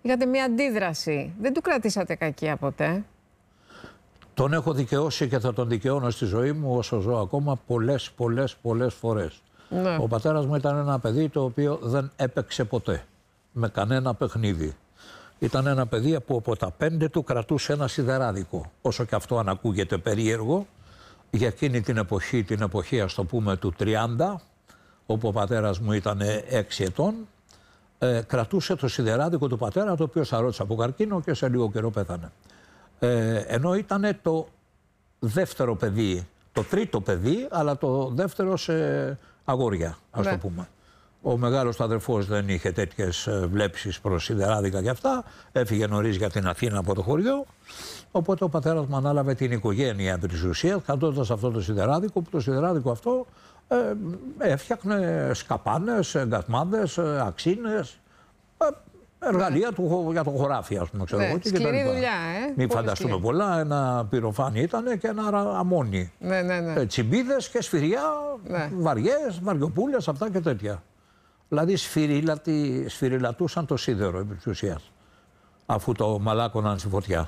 είχατε μια αντίδραση. Δεν του κρατήσατε κακία ποτέ? Τον έχω δικαιώσει και θα τον δικαιώνω στη ζωή μου όσο ζω ακόμα πολλές φορές. Ναι. Ο πατέρας μου ήταν ένα παιδί το οποίο δεν έπαιξε ποτέ με κανένα παιχνίδι. Ήταν ένα παιδί που από τα 5 του κρατούσε ένα σιδεράδικο. Όσο και αυτό αν ακούγεται περίεργο, για εκείνη την εποχή ας το πούμε του 30, όπου ο πατέρας μου ήταν 6 ετών, κρατούσε το σιδεράδικο του πατέρα, το οποίο σαρώτησε από καρκίνο και σε λίγο καιρό πέθανε. Ενώ ήταν το δεύτερο παιδί, το τρίτο παιδί, αλλά το δεύτερο σε αγόρια, ας το πούμε. Ο μεγάλος του αδερφός δεν είχε τέτοιες βλέψεις προς σιδεράδικα και αυτά. Έφυγε νωρίς για την Αθήνα από το χωριό. Οπότε ο πατέρας μου ανάλαβε την οικογένεια επί της ουσίας, κρατώντας αυτό το σιδεράδικο, που το σιδεράδικο αυτό έφτιαχνε σκαπάνες, εγκασμάδες, αξίνες, εργαλεία για το χωράφι, ας πούμε. Ναι, σκληρή δουλειά, Μην φανταστούμε πολλά. Ένα πυροφάνι ήταν και ένα αμμόνι. Ναι. Τσιμπίδες και σφυριά, βαριές, βαριοπούλες, αυτά και τέτοια. Δηλαδή σφυριλατούσαν το σίδερο επί της ουσίας, αφού το μαλάκωναν στη φωτιά.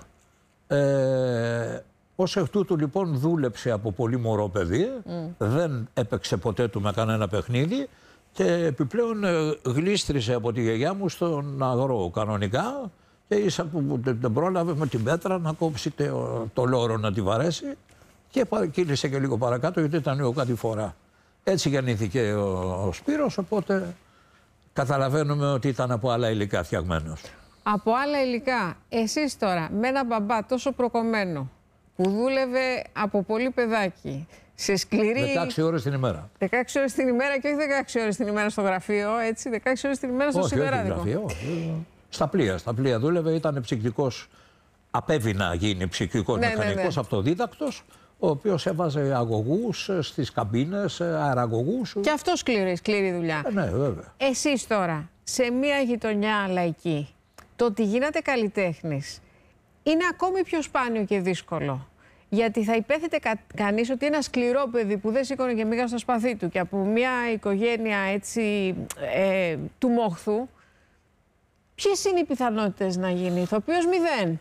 Ως εκ τούτου λοιπόν δούλεψε από πολύ μωρό παιδί, δεν έπαιξε ποτέ του με κανένα παιχνίδι και επιπλέον γλίστρισε από τη γιαγιά μου στον αγρό κανονικά και ίσα που δεν πρόλαβε με την πέτρα να κόψει το λόρο να τη βαρέσει και κύλησε και λίγο παρακάτω γιατί ήταν λίγο κάτι φορά. Έτσι γεννήθηκε ο Σπύρος, οπότε καταλαβαίνουμε ότι ήταν από άλλα υλικά φτιαγμένος. Από άλλα υλικά. Εσείς τώρα με ένα μπαμπά τόσο προκομμένο που δούλευε από πολύ παιδάκι σε σκληρή... 16 ώρες την ημέρα. 16 ώρες την ημέρα και όχι 16 ώρες την ημέρα στο γραφείο, έτσι, 16 ώρες την ημέρα στο σιδεράδικο. Όχι, γραφείο. Στα πλοία δούλευε, ήταν ψυκτικός, απέβη να γίνει ψυκτικός μηχανικός αυτοδίδακτος, ο οποίος έβαζε αγωγούς στις καμπίνες, αεραγωγούς. Και αυτό σκληρή δουλειά. Ναι, βέβαια. Εσείς τώρα, σε μια γειτονιά λαϊκή, το ότι γίνατε καλλιτέχνης είναι ακόμη πιο σπάνιο και δύσκολο. Γιατί θα υπέθετε κανείς ότι ένα σκληρό παιδί που δεν σήκωνε και μίγα στο σπαθί του και από μια οικογένεια έτσι του μόχθου, ποιες είναι οι πιθανότητες να γίνει ηθοποιός? 0.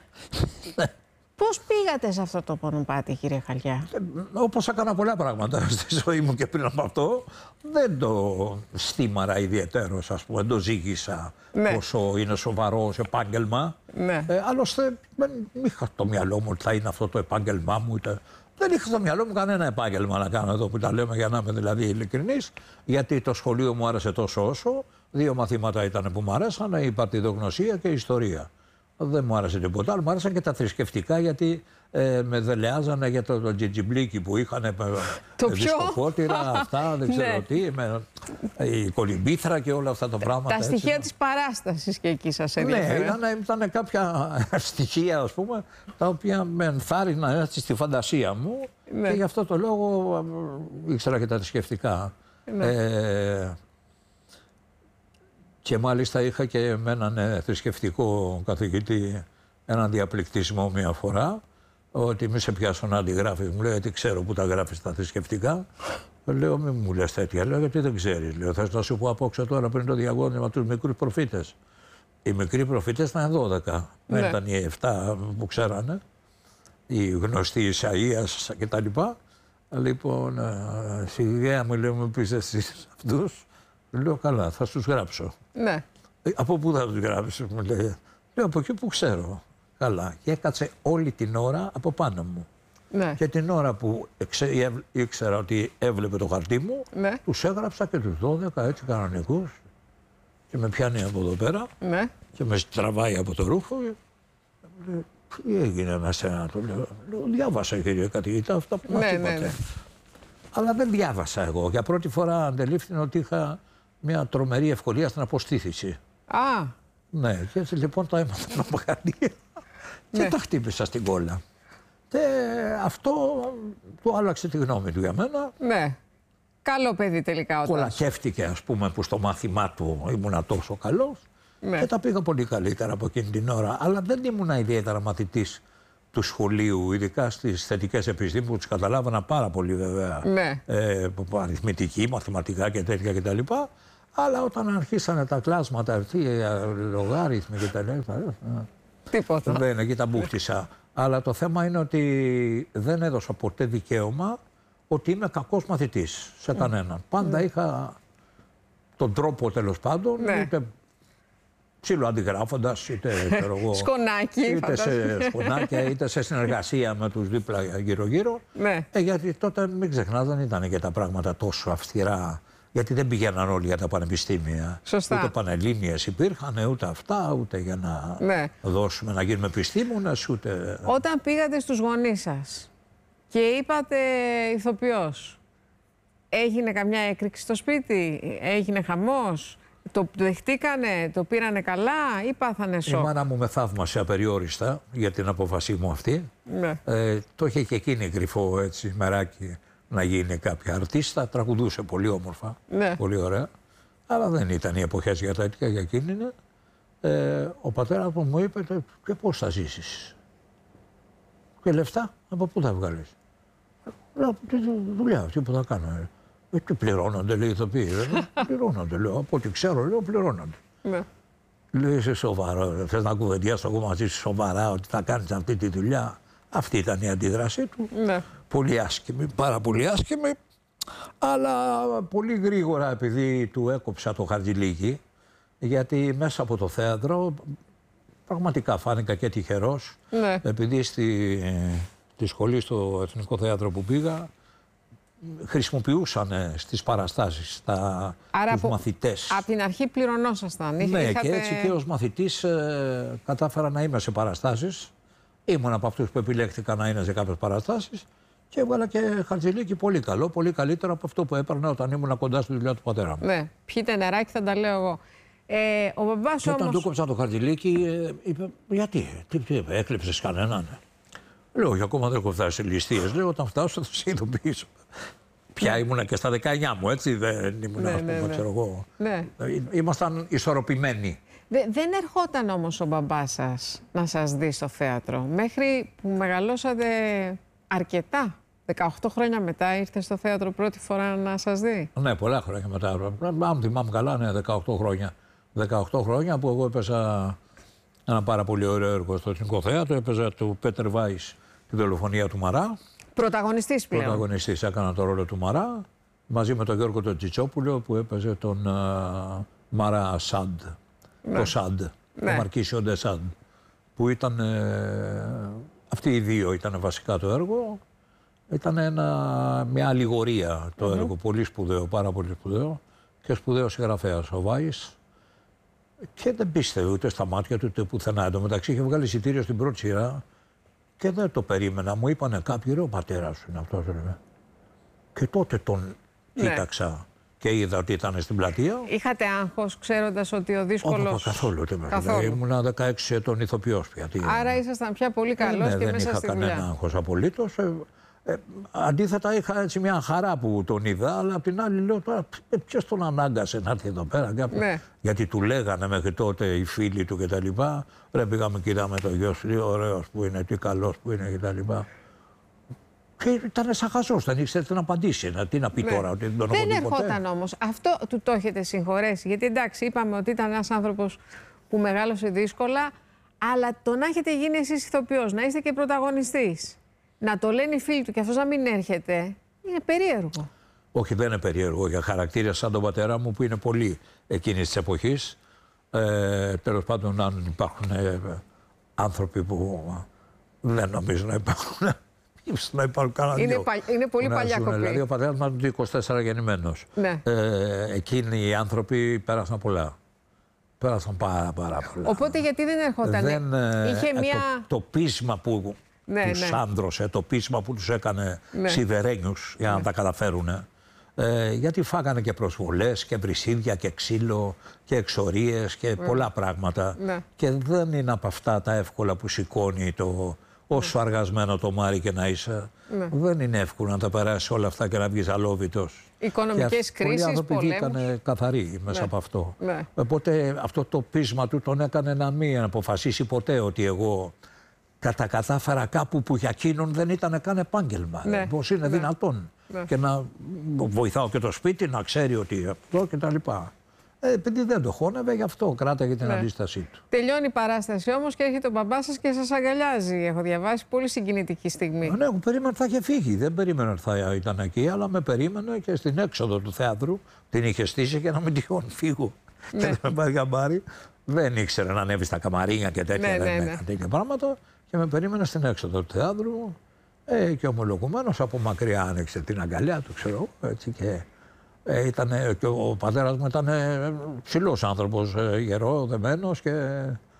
Πώς πήγατε σε αυτό το μονοπάτι, κύριε Χαλιά? Όπως έκανα πολλά πράγματα στη ζωή μου και πριν από αυτό, δεν το στήμαρα ιδιαιτέρως, ας πούμε, δεν το ζήγησα όσο είναι σοβαρό επάγγελμα. Άλλωστε, δεν είχα στο μυαλό μου ότι θα είναι αυτό το επάγγελμά μου. Δεν είχα στο μυαλό μου κανένα επάγγελμα να κάνω εδώ που τα λέμε, για να είμαι δηλαδή ειλικρινής, γιατί το σχολείο μου άρεσε τόσο όσο. 2 μαθήματα ήταν που μου αρέσανε, η παρτιδογνωσία και η ιστορία. Δεν μου άρεσε τίποτα άλλο. Μου άρεσαν και τα θρησκευτικά, γιατί με δελεάζανε για το τζιτζιμπλίκι που είχαν. Το δισκοφώτηρα, αυτά, δεν ξέρω τι. Η κολυμπήθρα και όλα αυτά τα πράγματα. Τα στοιχεία της παράστασης και εκεί σας ενδιαφέρει. Ναι, ήταν κάποια στοιχεία, ας πούμε, τα οποία με ενθάρρυναν έτσι στη φαντασία μου και γι' αυτό το λόγο ήξερα και τα θρησκευτικά. Και μάλιστα είχα και με έναν θρησκευτικό καθηγητή έναν διαπληκτισμό μια φορά, ότι μη σε πιάσω να αντιγράφεις. Μου λέει, γιατί ξέρω που τα γράφεις τα θρησκευτικά. Λέω, μην μου λες τέτοια. Λέω, γιατί δεν ξέρεις. Λέω, θες να σου πω απόξω τώρα πριν το διαγώνισμα τους μικρούς προφήτες. Οι μικροί προφήτες ήταν 12. Δεν ήταν οι 7 που ξέρανε. Οι γνωστοί Ισαΐας κτλ. Λοιπόν, σιγά μου λέει, μου πεις εσείς αυτούς. Λέω, καλά, θα τους γράψω. Ναι. Από πού θα τους γράψεις, μου λέει. Λέω, από εκεί που ξέρω. Καλά. Και έκατσε όλη την ώρα από πάνω μου. Ναι. Και την ώρα που ήξερα ότι έβλεπε το χαρτί μου, τους έγραψα και τους 12 έτσι κανονικούς. Και με πιάνει από εδώ πέρα και με τραβάει από το ρούχο. Τι έγινε με σένα, του λέω. Διάβασα, κύριε καθηγητά, αυτά που μας είπατε. Αλλά δεν διάβασα εγώ. Για πρώτη φορά αντελήφθηνα ότι είχα μια τρομερή ευκολία στην αποστήθηση. Ναι, και έτσι λοιπόν το έμαθα από Γαλλία και τα χτύπησα στην κόλλα. Και αυτό του άλλαξε τη γνώμη του για μένα. Ναι. Καλό παιδί τελικά όταν. Κολαχεύτηκε, ας πούμε, που στο μάθημά του ήμουνα τόσο καλός και τα πήγα πολύ καλύτερα από εκείνη την ώρα. Αλλά δεν ήμουνα ιδιαίτερα μαθητής του σχολείου, ειδικά στις θετικές επιστήμες που τις καταλάβανα πάρα πολύ βέβαια. Αριθμητική, μαθηματικά και τέτοια κτλ. Αλλά όταν αρχίσανε τα κλάσματα, οι λογάριθμοι και τα λοιπά. Τίποτα. Δεν, εκεί τα μπούχτισα. Αλλά το θέμα είναι ότι δεν έδωσα ποτέ δικαίωμα ότι είμαι κακός μαθητής σε κανέναν. Πάντα είχα τον τρόπο, τέλος πάντων, είτε ψήλο αντιγράφοντας, είτε σκονάκι, είτε σε σκονάκια, είτε σε συνεργασία με τους δίπλα γύρω-γύρω. Γιατί τότε, μην ξεχνάς, δεν ήταν και τα πράγματα τόσο αυστηρά. Γιατί δεν πηγαίναν όλοι για τα πανεπιστήμια. Σωστά. Ούτε πανελλήνιες υπήρχαν, ούτε αυτά, ούτε για να δώσουμε να γίνουμε επιστήμονες, ούτε... Όταν πήγατε στους γονείς σας και είπατε ηθοποιός, έγινε καμιά έκρηξη στο σπίτι, έγινε χαμός, το δεχτήκανε, το πήρανε καλά ή πάθανε σοκ? Η μάνα μου με θαύμασε απεριόριστα για την απόφασή μου αυτή. Το είχε και εκείνη κρυφό έτσι μεράκι να γίνει κάποια αρτίστα, τραγουδούσε πολύ όμορφα, πολύ ωραία. Αλλά δεν ήταν οι εποχές για τέτοια, για εκείνη. Ο πατέρας μου είπε, και πώς θα ζήσεις? Και λεφτά, από πού θα βγάλεις? Λέω, δουλειά αυτή που θα κάνω. Τι πληρώνονται, λέει, ηθοποιοί. Πληρώνονται, λέω, από ό,τι ξέρω, λέω, πληρώνονται. Λέει, είσαι σοβαρό, θες να κουβεντιάσω εγώ μαζί σου σοβαρά ότι θα κάνεις αυτή τη δουλειά? Αυτή ήταν η αντίδρασή του. Πολύ άσχημη, πάρα πολύ άσχημη, αλλά πολύ γρήγορα, επειδή του έκοψα το χαρτζηλίκι, γιατί μέσα από το θέατρο πραγματικά φάνηκα και τυχερός, επειδή στη σχολή, στο Εθνικό Θέατρο που πήγα, χρησιμοποιούσαν στις παραστάσεις τους μαθητές. Από την αρχή πληρωνόσασταν. Και έτσι και ως μαθητής κατάφερα να είμαι σε παραστάσεις. Ήμουν από αυτούς που επιλέχθηκαν να είναι σε κάποιες παραστάσεις και έβγαλα και χαρτζηλίκι πολύ καλό, πολύ καλύτερο από αυτό που έπαιρνα όταν ήμουν κοντά στη δουλειά του πατέρα μου. Πιείτε νεράκι, θα τα λέω εγώ. Ο μπαμπάς και όταν του κόψα το χαρτζηλίκι, είπε, γιατί, τι είπε, έκλεψες κανέναν? Λέω, όχι, ακόμα δεν έχω φτάσει σε ληστείες. Λέω, όταν φτάσω θα σε ειδοποιήσω. Πια ήμουνα και στα 19 μου, έτσι, δεν ήμουν, ας πούμε, ξέρω εγώ. Ήμασταν ισορροπημένοι. Δεν ερχόταν όμως ο μπαμπάς σας να σας δει στο θέατρο, μέχρι που μεγαλώσατε αρκετά. 18 χρόνια μετά ήρθε στο θέατρο πρώτη φορά να σας δει. Ναι, πολλά χρόνια μετά. Αν θυμάμαι καλά, ναι, 18 χρόνια. 18 χρόνια που εγώ έπαιζα ένα πάρα πολύ ωραίο έργο στο Εθνικό Θέατρο. Έπαιζα του Πέτερ Βάις, τη δολοφονία του Μαρά. Πρωταγωνιστής πλέον. Πρωταγωνιστής, έκανα το ρόλο του Μαρά. Μαζί με τον Γιώργο τον Τσιτσόπουλο που έπαιζε τον Μαρά Σαντ. Το Σαντ, το Μαρκίσιο Ντε Σαντ. Που ήταν, αυτοί οι δύο ήταν βασικά το έργο. Ήταν μια αλληγορία το έργο, πολύ σπουδαίο, πάρα πολύ σπουδαίο. Και σπουδαίος συγγραφέας ο Βάις. Και δεν πίστευε ούτε στα μάτια του ούτε πουθενά. Εν τω μεταξύ είχε βγάλει εισιτήριο στην πρώτη σειρά και δεν το περίμενα. Μου είπανε κάποιοι, ρε, ο πατέρας σου είναι αυτός. Και τότε τον κοίταξα και είδα ότι ήταν στην πλατεία. Είχατε άγχος ξέροντας ότι ο δύσκολος... Καθόλου. Ήμουνα 16 ετών ηθοποιός πια. Άρα ήσασταν πια πολύ καλός και μέσα στη δουλειά. Δεν είχα κανένα άγχος απολύτως. Αντίθετα είχα έτσι μια χαρά που τον είδα, αλλά απ' την άλλη λέω τώρα ποιος τον ανάγκασε να έρθει εδώ πέρα. Γιατί του λέγανε μέχρι τότε οι φίλοι του κτλ. Ρε, πήγαμε και είδαμε το γιο σου, τι ωραίος που είναι, τι καλός που είναι κτλ. Και ήταν σαν χαζός, δεν ήξερε να απαντήσει. Τι να πει τώρα, ότι δεν τον έχω δει ποτέ. Δεν ερχόταν όμως. Αυτό του το έχετε συγχωρέσει. Γιατί εντάξει, είπαμε ότι ήταν ένας άνθρωπος που μεγάλωσε δύσκολα, αλλά το να έχετε γίνει εσείς ηθοποιός, να είστε και πρωταγωνιστής, να το λένε οι φίλοι του και αυτός να μην έρχεται, είναι περίεργο. Όχι, δεν είναι περίεργο. Για χαρακτήρα σαν τον πατέρα μου που είναι πολύ εκείνης της εποχής. Τέλος πάντων, αν υπάρχουν άνθρωποι που δεν νομίζω να υπάρχουν. Ίσως να υπάρχουν κανένα δυο. Είναι πολύ παλιά κοπή. Δηλαδή, ο πατέρας μου ήταν 24 γεννημένος. Εκείνοι οι άνθρωποι πέρασαν πολλά. Πέρασαν πάρα πολλά. Οπότε γιατί δεν έρχονταν? Είχε το πείσμα που τους άντρωσε, το πείσμα που τους έκανε σιδερένιους για να τα καταφέρουν. Γιατί φάγανε και προσβολές και βρυσίδια και ξύλο και εξορίες και πολλά πράγματα. Και δεν είναι από αυτά τα εύκολα που σηκώνει όσο αργασμένο το μάρι και να είσαι. Δεν είναι εύκολο να τα περάσει όλα αυτά και να βγεις αλόβητος. Οικονομικές κρίσεις, πολλοί άνθρωποι βγήκαν καθαροί μέσα από αυτό. Οπότε αυτό το πείσμα του τον έκανε να μην αποφασίσει ποτέ ότι εγώ κατάφερα κάπου που για εκείνον δεν ήταν καν επάγγελμα. Πώς είναι δυνατόν. Και να βοηθάω και το σπίτι να ξέρει ότι αυτό και τα λοιπά. Επειδή δεν το χώνευε, γι' αυτό κράταγε την αντίστασή του. Τελειώνει η παράσταση όμως και έρχεται ο μπαμπάς σας και σας αγκαλιάζει. Έχω διαβάσει, πολύ συγκινητική στιγμή. Ναι, εγώ περίμενα ότι θα είχε φύγει. Δεν περίμενα ότι θα ήταν εκεί, αλλά με περίμενε και στην έξοδο του θέατρου την είχε στήσει και να μην τυχόν φύγω. Και δεν με πάρει χαμπάρι. Δεν ήξερε να ανέβει στα καμαρίνια και τέτοια πράγματα. Και με περίμενε στην έξοδο του θέατρου. Και ομολογουμένως από μακριά άνοιξε την αγκαλιά του, ξέρω έτσι. Και ο πατέρας μου ήταν ψηλός άνθρωπος, γερό, δεμένος και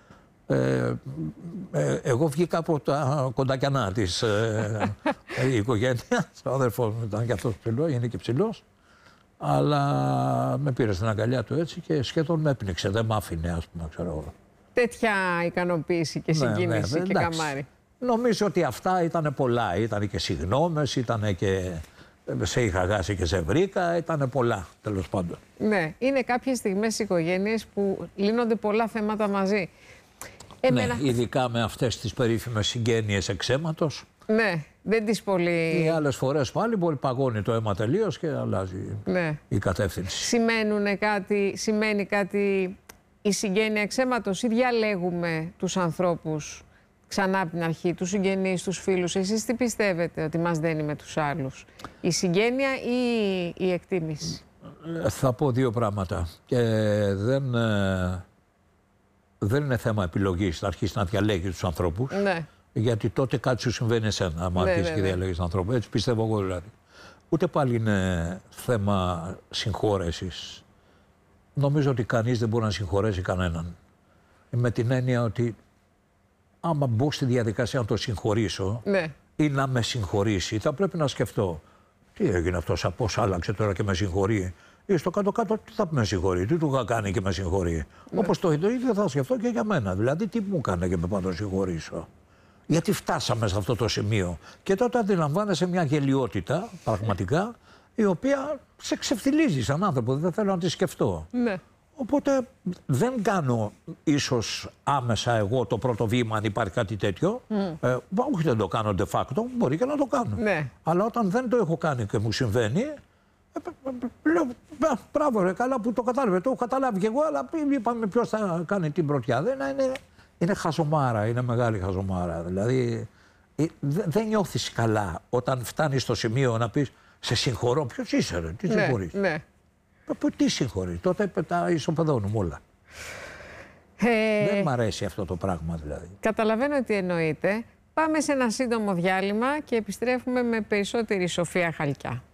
εγώ βγήκα από τα κοντακιανά της οικογένειας. Ο αδερφός μου ήταν και αυτός ψηλός, είναι και ψηλός. Αλλά με πήρε στην αγκαλιά του έτσι και σχεδόν με έπνιξε, δεν μ' άφηνε, ας πούμε, ξέρω εγώ. Τέτοια ικανοποίηση και συγκίνηση και καμάρι. Νομίζω ότι αυτά ήταν πολλά. Ήταν και συγγνώμες, ήταν και σε είχα γάσει και σε βρήκα, ήταν πολλά, τέλος πάντων. Ναι, είναι κάποιες στιγμές στις οικογένειες που λύνονται πολλά θέματα μαζί. Ναι, ειδικά με αυτές τις περίφημες συγγένειες εξαίματος. Ναι, δεν τις πολύ... Οι άλλες φορές πάλι μπορεί παγώνει το αίμα τελείως και αλλάζει η κατεύθυνση. Σημαίνει κάτι η συγγένεια εξαίματος ή διαλέγουμε τους ανθρώπους ξανά από την αρχή, τους συγγενείς, τους φίλους? Εσείς τι πιστεύετε ότι μας δένει με τους άλλους, η συγγένεια ή η εκτίμηση? Θα πω δύο πράγματα. Και δεν είναι θέμα επιλογής να αρχίσει να διαλέγει τους ανθρώπους. Ναι. Γιατί τότε κάτι σου συμβαίνει εσένα, άμα αρχίσει και διαλέγεις ανθρώπους. Έτσι πιστεύω εγώ δηλαδή. Ούτε πάλι είναι θέμα συγχώρεσης. Νομίζω ότι κανείς δεν μπορεί να συγχωρέσει κανέναν. Με την έννοια ότι άμα μπω στη διαδικασία να το συγχωρήσω ή να με συγχωρήσει, θα πρέπει να σκεφτώ τι έγινε αυτός, πώς άλλαξε τώρα και με συγχωρεί. Ή στο κάτω-κάτω τι θα με συγχωρεί, τι του είχα κάνει και με συγχωρεί. Όπως το ίδιο θα σκεφτώ και για μένα. Δηλαδή τι μου έκανε και με πάω να το συγχωρήσω. Γιατί φτάσαμε σε αυτό το σημείο. Και τότε αντιλαμβάνεσαι μια γελιότητα πραγματικά, η οποία σε ξεφτιλίζει σαν άνθρωπο. Δεν θέλω να τη σκεφτώ. Ναι. Οπότε δεν κάνω ίσως άμεσα εγώ το πρώτο βήμα αν υπάρχει κάτι τέτοιο. Όχι, δεν το κάνω de facto, μπορεί και να το κάνω. Ναι. Αλλά όταν δεν το έχω κάνει και μου συμβαίνει, λέω μπράβο ρε, καλά που το κατάλαβε. Το έχω καταλάβει και εγώ, αλλά είπαμε ποιος θα κάνει την πρωτιά. Είναι χαζομάρα, είναι μεγάλη χαζομάρα. Δηλαδή δεν νιώθεις καλά όταν φτάνεις στο σημείο να πεις σε συγχωρώ. Ποιος είσαι ρε, τι συγχωρείς? Ναι. Τι συγχωρείς, τότε τα ισοπεδώνουμε όλα. Δεν μ' αρέσει αυτό το πράγμα δηλαδή. Καταλαβαίνω τι εννοείτε. Πάμε σε ένα σύντομο διάλειμμα και επιστρέφουμε με περισσότερη Σοφία Χαλκιά.